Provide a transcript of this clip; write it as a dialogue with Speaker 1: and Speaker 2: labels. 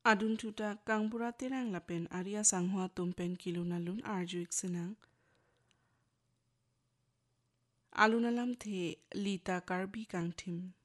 Speaker 1: Adun tuta kang pura tirang lapen Arya sanghua tumpen kilunalun arjuik senang. Alunalam the lita karbi kang tim.